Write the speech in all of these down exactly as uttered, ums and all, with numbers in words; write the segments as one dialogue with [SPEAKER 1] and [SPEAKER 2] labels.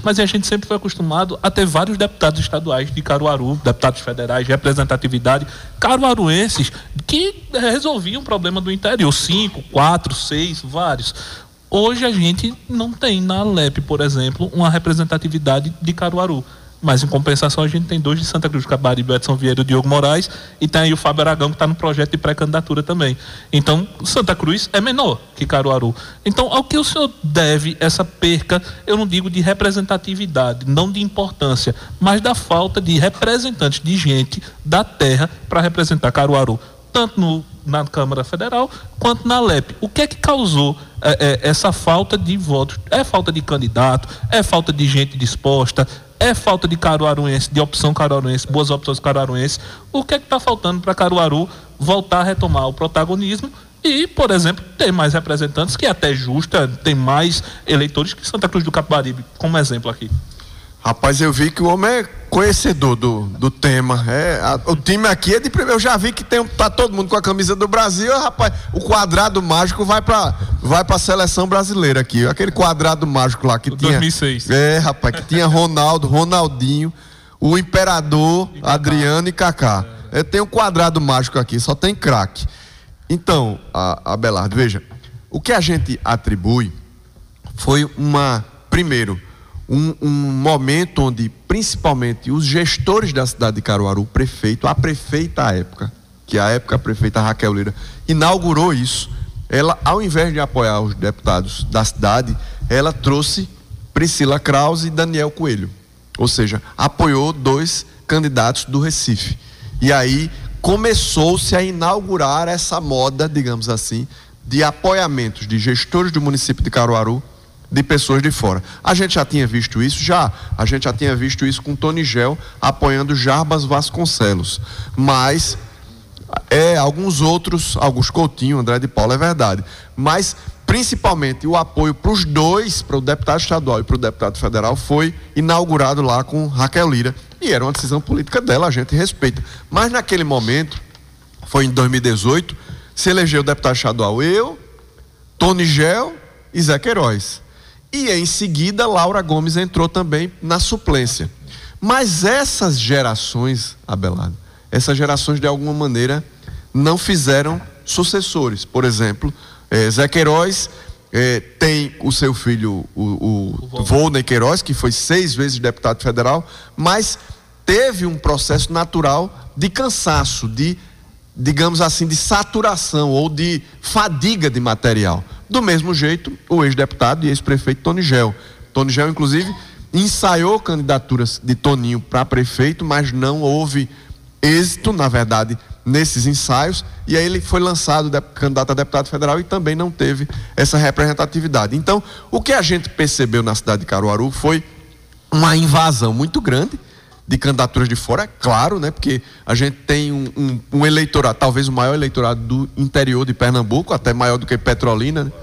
[SPEAKER 1] mas a gente sempre foi acostumado a ter vários deputados estaduais de Caruaru, deputados federais, representatividade, caruaruenses, que resolviam o problema do interior, cinco, quatro, seis, vários. Hoje a gente não tem na Alep, por exemplo, uma representatividade de Caruaru. Mas, em compensação, a gente tem dois de Santa Cruz do Capibaribe, o Edson Vieira e o Diogo Moraes, e tem aí o Fábio Aragão, que está no projeto de pré-candidatura também. Então, Santa Cruz é menor que Caruaru. Então, ao que o senhor deve essa perca, eu não digo de representatividade, não de importância, mas da falta de representantes, de gente da terra para representar Caruaru, tanto no, na Câmara Federal quanto na Alep? O que é que causou é, é, essa falta de votos? É falta de candidato? É falta de gente disposta? É falta de caruaruense, de opção caruaruense, boas opções caruaruenses? O que é que está faltando para Caruaru voltar a retomar o protagonismo e, por exemplo, ter mais representantes, que é até justa, tem mais eleitores que Santa Cruz do Capibaribe, como exemplo aqui?
[SPEAKER 2] Rapaz, eu vi que o homem é conhecedor do, do tema. É, a, o time aqui é de primeiro. Eu já vi que tem, tá todo mundo com a camisa do Brasil. Rapaz, o quadrado mágico vai para vai para a seleção brasileira aqui. Aquele quadrado mágico lá que
[SPEAKER 1] o
[SPEAKER 2] tinha.
[SPEAKER 1] dois mil e seis.
[SPEAKER 2] É, rapaz, que tinha Ronaldo, Ronaldinho, o Imperador, e Adriano e Kaká. É. É, tem um quadrado mágico aqui, só tem craque. Então, a, Abelardo, veja, o que a gente atribui foi uma, primeiro, Um, um momento onde principalmente os gestores da cidade de Caruaru, o prefeito, a prefeita à época, que a época a prefeita Raquel Lira inaugurou isso, ela, ao invés de apoiar os deputados da cidade, ela trouxe Priscila Krause e Daniel Coelho, ou seja, apoiou dois candidatos do Recife, e aí começou-se a inaugurar essa moda, digamos assim, de apoiamentos de gestores do município de Caruaru de pessoas de fora. A gente já tinha visto isso, já. A gente já tinha visto isso com Tony Gel apoiando Jarbas Vasconcelos. Mas, é, alguns outros, Augusto Coutinho, André de Paula, é verdade. Mas, principalmente, o apoio para os dois, para o deputado estadual e para o deputado federal, foi inaugurado lá com Raquel Lira. E era uma decisão política dela, a gente respeita. Mas, naquele momento, foi em dois mil e dezoito, se elegeu o deputado estadual eu, Tony Gel e Zé Queiroz. E em seguida Laura Gomes entrou também na suplência. Mas essas gerações, Abelardo, essas gerações de alguma maneira não fizeram sucessores. Por exemplo, eh, Zé Queiroz eh, tem o seu filho, o, o, o Volney Queiroz, que foi seis vezes deputado federal, mas teve um processo natural de cansaço, de, digamos assim, de saturação ou de fadiga de material. Do mesmo jeito, o ex-deputado e ex-prefeito Tony Gel. Tony Gel, inclusive, ensaiou candidaturas de Toninho para prefeito, mas não houve êxito, na verdade, nesses ensaios, e aí ele foi lançado de, candidato a deputado federal e também não teve essa representatividade. Então, o que a gente percebeu na cidade de Caruaru foi uma invasão muito grande de candidaturas de fora, é claro, né? Porque a gente tem um, um, um eleitorado, talvez o maior eleitorado do interior de Pernambuco, até maior do que Petrolina, né?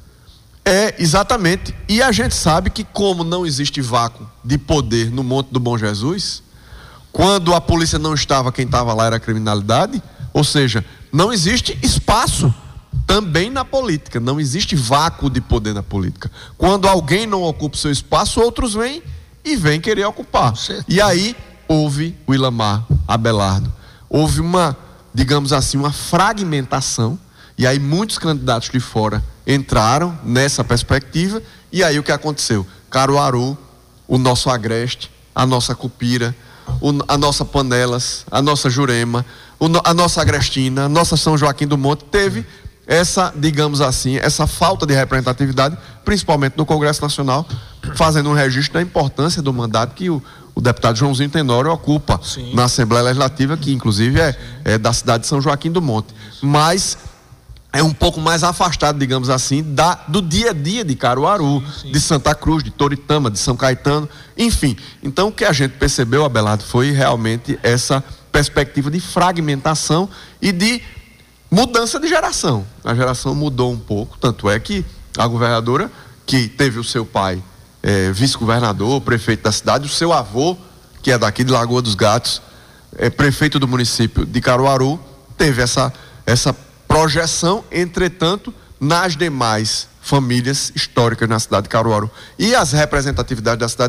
[SPEAKER 2] É, exatamente. E a gente sabe que, como não existe vácuo de poder no Monte do Bom Jesus, quando a polícia não estava, quem estava lá era a criminalidade, ou seja, não existe espaço também na política, não existe vácuo de poder na política. Quando alguém não ocupa o seu espaço, outros vêm e vem querer ocupar. E aí houve o Ilamar, Abelardo, houve uma, digamos assim, uma fragmentação, e aí muitos candidatos de fora entraram nessa perspectiva, e aí o que aconteceu? Caruaru, o nosso Agreste, a nossa Cupira, o, a nossa Panelas, a nossa Jurema, o, a nossa Agrestina, a nossa São Joaquim do Monte, teve essa, digamos assim, essa falta de representatividade, principalmente no Congresso Nacional, fazendo um registro da importância do mandato que o, o deputado Joãozinho Tenório ocupa. Sim. Na Assembleia Legislativa, que inclusive é, é da cidade de São Joaquim do Monte. Mas é um pouco mais afastado, digamos assim, da, do dia a dia de Caruaru, sim, sim. de Santa Cruz, de Toritama, de São Caetano, enfim. Então o que a gente percebeu, Abelardo, foi realmente essa perspectiva de fragmentação e de mudança de geração. A geração mudou um pouco, tanto é que a governadora, que teve o seu pai é, vice-governador, prefeito da cidade, o seu avô, que é daqui de Lagoa dos Gatos, é prefeito do município de Caruaru, teve essa, essa projeção, entretanto, nas demais famílias históricas na cidade de Caruaru. E as representatividades da cidade